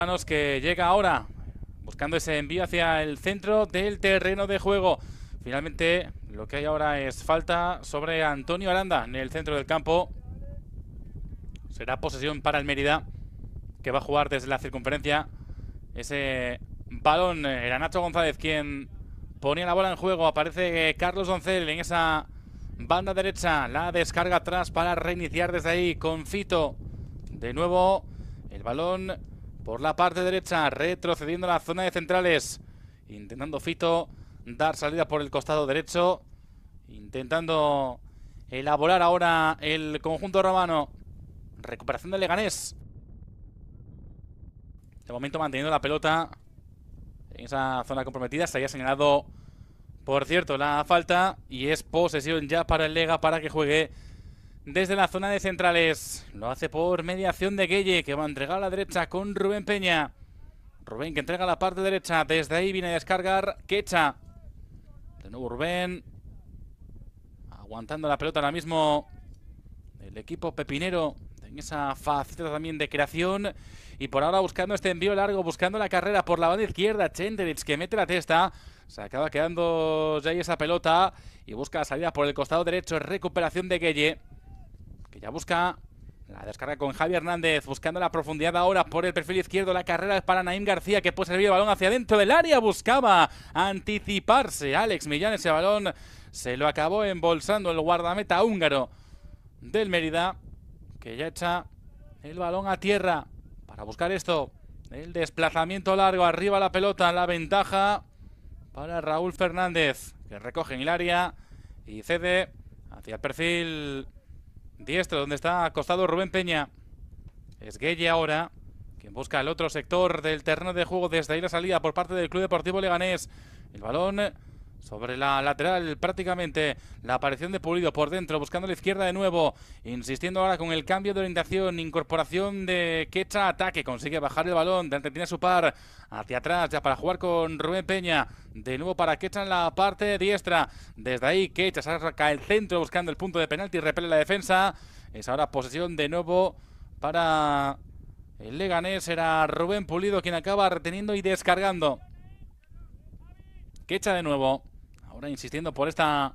Que llega ahora buscando ese envío hacia el centro del terreno de juego. Finalmente lo que hay ahora es falta sobre Antonio Aranda en el centro del campo. Será posesión para el Mérida, que va a jugar desde la circunferencia ese balón. Era Nacho González quien ponía la bola en juego. Aparece Carlos Doncel en esa banda derecha. La descarga atrás para reiniciar desde ahí con Fito. De nuevo el balón por la parte derecha, retrocediendo a la zona de centrales. Intentando Fito dar salida por el costado derecho. Intentando elaborar ahora el conjunto romano. Recuperación de Leganés. De momento manteniendo la pelota en esa zona comprometida. Se había señalado, por cierto, la falta. Y es posesión ya para el Lega para que juegue desde la zona de centrales. Lo hace por mediación de Gueye, que va a entregar a la derecha con Rubén Peña. Rubén que entrega a la parte derecha. Desde ahí viene a descargar Quecha. De nuevo Rubén. Aguantando la pelota ahora mismo el equipo pepinero en esa faceta también de creación. Y por ahora buscando este envío largo, buscando la carrera por la banda izquierda. Chenderich que mete la testa. Se acaba quedando ya ahí esa pelota. Y busca la salida por el costado derecho. Recuperación de Gueye, que ya busca la descarga con Javi Hernández, buscando la profundidad ahora por el perfil izquierdo. La carrera es para Naim García, que puede servir el balón hacia dentro del área. Buscaba anticiparse Alex Millán. Ese balón se lo acabó embolsando el guardameta húngaro del Mérida, que ya echa el balón a tierra para buscar esto. El desplazamiento largo, arriba la pelota, la ventaja para Raúl Fernández, que recoge en el área y cede hacia el perfil diestro, donde está acostado Rubén Peña. Es Gueye ahora quien busca el otro sector del terreno de juego. Desde ahí la salida por parte del Club Deportivo Leganés. El balón sobre la lateral prácticamente. La aparición de Pulido por dentro, buscando a la izquierda de nuevo. Insistiendo ahora con el cambio de orientación. Incorporación de Quecha, ataque. Consigue bajar el balón. Delante tiene a su par. Hacia atrás ya para jugar con Rubén Peña. De nuevo para Quecha en la parte diestra. Desde ahí Quecha saca el centro buscando el punto de penalti. Repele la defensa. Es ahora posesión de nuevo para el Leganés. Era Rubén Pulido quien acaba reteniendo y descargando. Quecha de nuevo. Ahora insistiendo por esta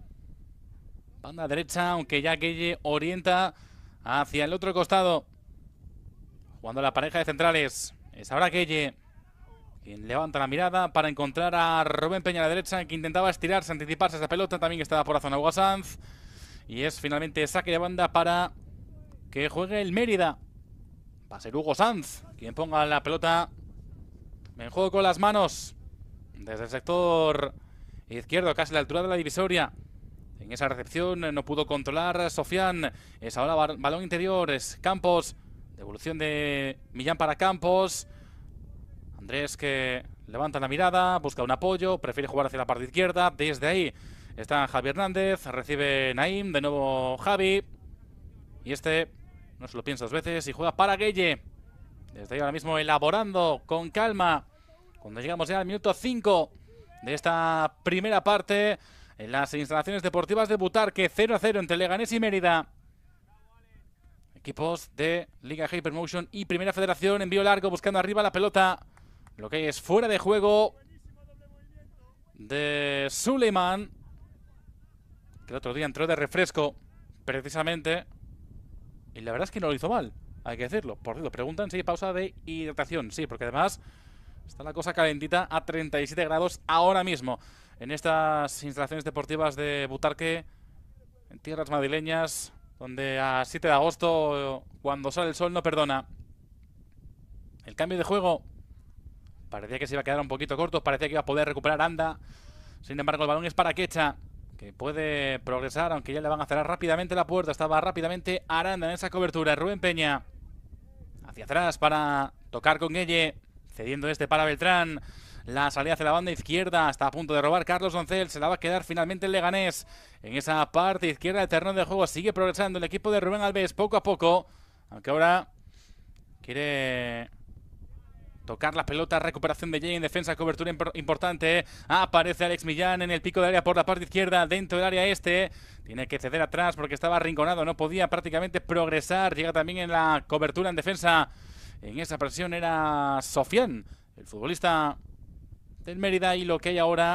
banda derecha, aunque ya Gueye orienta hacia el otro costado. Jugando la pareja de centrales. Es ahora Gueye quien levanta la mirada para encontrar a Rubén Peña a la derecha, que intentaba estirarse, anticiparse esa pelota. También estaba por la zona Hugo Sanz. Y es finalmente saque de banda para que juegue el Mérida. Va a ser Hugo Sanz quien ponga la pelota en juego con las manos. Desde el sector izquierdo, casi a la altura de la divisoria. En esa recepción no pudo controlar Sofian. Es ahora balón interior, es Campos. Devolución de Millán para Campos. Andrés que levanta la mirada, busca un apoyo, prefiere jugar hacia la parte izquierda. Desde ahí está Javi Hernández, recibe Naim, de nuevo Javi. Y este no se lo piensa dos veces y juega para Gueye. Desde ahí ahora mismo elaborando con calma. Cuando llegamos ya al minuto 5 de esta primera parte en las instalaciones deportivas de Butarque, 0-0 entre Leganés y Mérida. Equipos de Liga Hypermotion y Primera Federación. Envío largo buscando arriba la pelota. Lo que es fuera de juego de Suleiman, que el otro día entró de refresco precisamente. Y la verdad es que no lo hizo mal, hay que decirlo. Por cierto, preguntan si hay pausa de hidratación. Sí, porque además está la cosa calentita a 37 grados ahora mismo en estas instalaciones deportivas de Butarque, en tierras madrileñas, donde a 7 de agosto, cuando sale el sol, no perdona. El cambio de juego parecía que se iba a quedar un poquito corto, parecía que iba a poder recuperar Anda. Sin embargo, el balón es para Quecha, que puede progresar, aunque ya le van a cerrar rápidamente la puerta. Estaba rápidamente Aranda en esa cobertura. Rubén Peña hacia atrás para tocar con Gueye, cediendo este para Beltrán. La salida hacia la banda izquierda. Está a punto de robar Carlos Doncel. Se la va a quedar finalmente el Leganés. En esa parte izquierda del terreno de juego sigue progresando el equipo de Rubén Alves poco a poco. Aunque ahora quiere tocar la pelota. Recuperación de Jay en defensa. Cobertura importante. Aparece Alex Millán en el pico de área por la parte izquierda. Dentro del área este. Tiene que ceder atrás porque estaba arrinconado. No podía prácticamente progresar. Llega también en la cobertura en defensa en esa presión era Sofian, el futbolista del Mérida, y lo que hay ahora